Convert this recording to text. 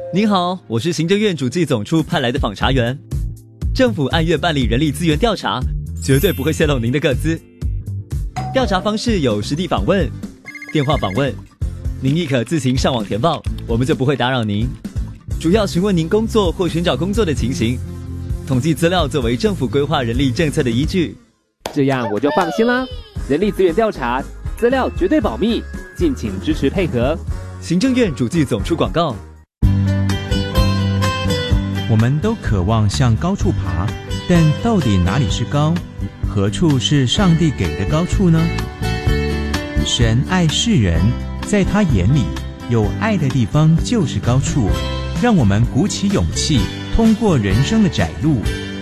您好，我是行政院主计总处派来的访查员。政府按月办理人力资源调查，绝对不会泄露您的个资。调查方式有实地访问、电话访问，您亦可自行上网填报，我们就不会打扰您。主要询问您工作或寻找工作的情形，统计资料作为政府规划人力政策的依据。 这样我就放心啦。人力资源调查资料绝对保密，敬请支持配合。 行政院主计总处广告。 我们都渴望向高处爬，但到底哪里是高？何处是上帝给的高处呢？神爱世人，在他眼里，有爱的地方就是高处。让我们鼓起勇气，通过人生的窄路，